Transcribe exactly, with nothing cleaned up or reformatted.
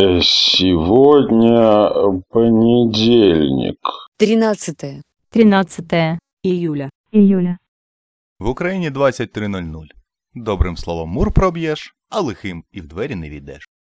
Сегодня понедельник. Тринадцатое. Тринадцатое июля. июля. В Україні двадцять три нуль нуль. Добрим словом мур проб'єш, а лихим і в двері не війдеш.